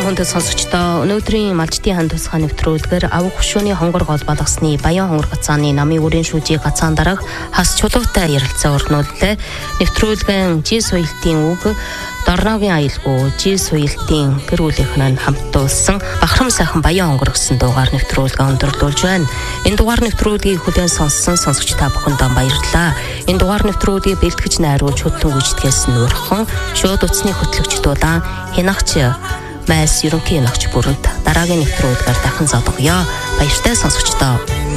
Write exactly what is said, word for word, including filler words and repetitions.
сайн хүндэт сонсогчдоо өнөөдрийн малчтын хан тусгай нэвтрүүлгээр авах хушууны хонгор гол балгасны Баян хонгор гацааны намын үрийн шүүжийг гацаан дараах хас чулуутай ярилцаа өрнүүллээ. Нэвтрүүлгэн жи соёлтын үг Дорногийн аялгүй жи соёлтын гэр бүлийнхэн хамтуулсан Бахрам сайхан Баян хонгор гэсэн дуугаар нэвтрүүлгээ өндөрлүүлж байна. Энэ дугаар нэвтрүүлгийг хүлээн сонссон сонсогч та бүхэндээ баярлалаа. Энэ дугаар нэвтрүүлгийг бэлтгэж найруулж хөтлөн гүйцэтгэсэн нөөрхөн шууд утасны хөтлөгч дулаан Хинагч Майс ерөнхий нөхч бүрэнт дараагийн нэвтрүүлгээр дахин зодгоё. Баяртай сонсогчдоо.